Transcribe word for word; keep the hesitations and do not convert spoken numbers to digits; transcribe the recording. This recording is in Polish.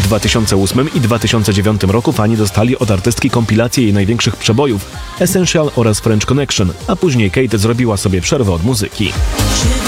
dwa tysiące ósmym i dwa tysiące dziewiątym roku fani dostali od artystki kompilację jej największych przebojów Essential oraz French Connection, a później Kate zrobiła sobie przerwę od muzyki.